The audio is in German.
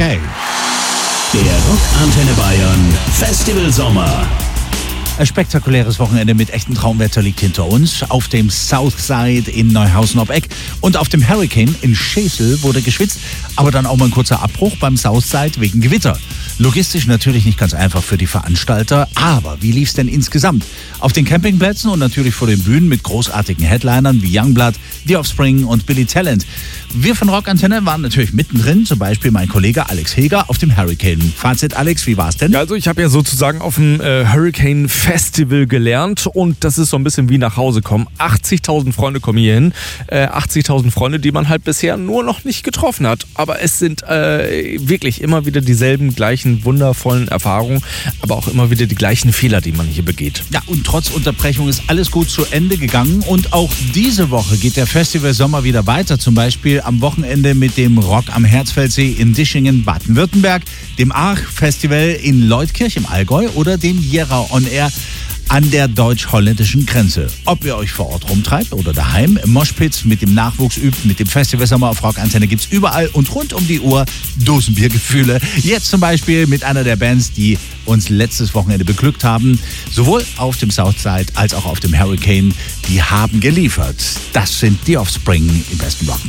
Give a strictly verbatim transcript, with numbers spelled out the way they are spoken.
okay. Der Rock Antenne Bayern Festival Sommer. Ein spektakuläres Wochenende mit echtem Traumwetter liegt hinter uns. Auf dem Southside in Neuhausen ob Eck und auf dem Hurricane in Schesel wurde geschwitzt, aber dann auch mal ein kurzer Abbruch beim Southside wegen Gewitter. Logistisch natürlich nicht ganz einfach für die Veranstalter, aber wie lief's denn insgesamt? Auf den Campingplätzen und natürlich vor den Bühnen mit großartigen Headlinern wie Youngblood, The Offspring und Billy Talent. Wir von Rock Antenne waren natürlich mittendrin, zum Beispiel mein Kollege Alex Heger auf dem Hurricane. Fazit, Alex, wie war's denn? Ja, also ich habe ja sozusagen auf dem äh, Hurricane Festival gelernt und das ist so ein bisschen wie nach Hause kommen. achtzigtausend Freunde kommen hier hin, äh, achtzigtausend Freunde, die man halt bisher nur noch nicht getroffen hat. Aber es sind äh, wirklich immer wieder dieselben gleichen wundervollen Erfahrungen, aber auch immer wieder die gleichen Fehler, die man hier begeht. Ja, und trotz Unterbrechung ist alles gut zu Ende gegangen und auch diese Woche geht der Festival Sommer wieder weiter, zum Beispiel am Wochenende mit dem Rock am Herzfeldsee in Dischingen, Baden-Württemberg, dem Arch Festival in Leutkirch im Allgäu oder dem Jera On Air an der deutsch-holländischen Grenze. Ob ihr euch vor Ort rumtreibt oder daheim im Moshpit mit dem Nachwuchs übt, mit dem Festival Sommer auf Rock Antenne gibt's überall und rund um die Uhr Dosenbiergefühle. Jetzt zum Beispiel mit einer der Bands, die uns letztes Wochenende beglückt haben. Sowohl auf dem Southside als auch auf dem Hurricane. Die haben geliefert. Das sind die Offspring im besten Rock.